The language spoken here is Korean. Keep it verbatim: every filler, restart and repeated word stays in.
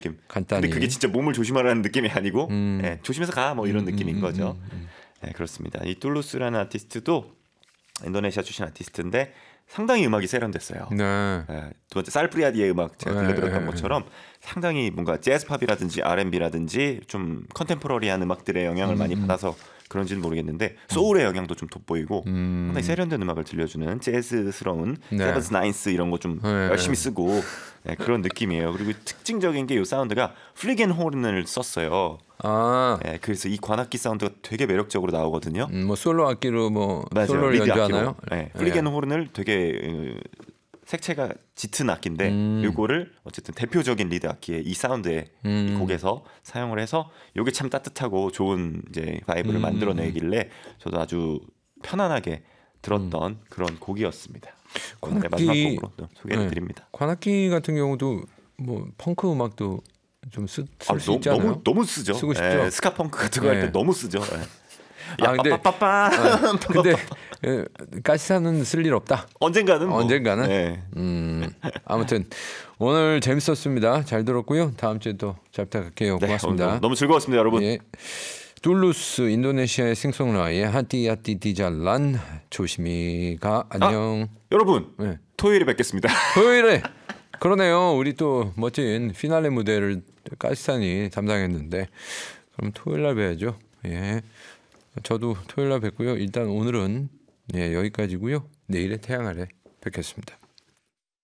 느낌. 간단히. 근데 그게 진짜 몸을 조심하라는 느낌이 아니고 음. 네, 조심해서 가 뭐 이런 음, 느낌인 음, 거죠. 음, 음. 네, 그렇습니다. 이 툴루스라는 아티스트도 인도네시아 출신 아티스트인데 상당히 음악이 세련됐어요. 네. 네, 두 번째 살프리아디의 음악 제가 네, 들려드렸던 네, 것처럼 상당히 뭔가 재즈팝이라든지 알앤비라든지 좀 컨템포러리한 음악들의 영향을 음, 많이 음. 받아서 그런지는 모르겠는데 소울의 영향도 좀 돋보이고 음. 상당히 세련된 음악을 들려주는 재즈스러운 네. 세븐스 나인스 이런 거 좀 네. 열심히 쓰고 네, 그런 느낌이에요. 그리고 특징적인 게 이 사운드가 플리겐호른을 썼어요. 아, 네, 그래서 이 관악기 사운드가 되게 매력적으로 나오거든요. 음, 뭐 솔로 악기로 뭐 맞아요. 솔로를 리드 연주하나요? 악기로. 네, 플리겐호른을 되게 어, 색채가 짙은 악기인데 음. 이거를 어쨌든 대표적인 리드 악기의 이 사운드의 음. 이 곡에서 사용을 해서 이게 참 따뜻하고 좋은 이제 바이브를 음. 만들어내길래 저도 아주 편안하게 들었던 그런 곡이었습니다. 오늘의 관악기- 마지막 곡으로 또 소개를 네. 드립니다. 관악기 같은 경우도 뭐 펑크 음악도 좀 쓸 수 아, 있지 너무, 않아요? 너무 너무 쓰죠. 쓰고 싶죠? 예, 스카펑크 같은 거 할 때 네. 너무 쓰죠. 예. 아, 야, 근데- 빠빠빠빠. 아, 근데 예, 가시사는 쓸 일 없다. 언젠가는 뭐. 언젠가는. 예. 음, 아무튼 오늘 재밌었습니다. 잘 들었고요. 다음 주에 또 잘 부탁할게요. 네, 고맙습니다. 오늘 너무, 너무 즐거웠습니다, 여러분. 예. 툴루스 인도네시아의 싱송라이의 하티하티 디잘란 조심히 가 안녕. 여러분, 네. 토요일에 뵙겠습니다. 토요일에 그러네요. 우리 또 멋진 피날레 무대를 가시산이 담당했는데 그럼 토요일 날 뵈야죠. 예. 저도 토요일 날 뵙고요. 일단 오늘은 예, 여기까지고요. 내일의 태양 아래 뵙겠습니다.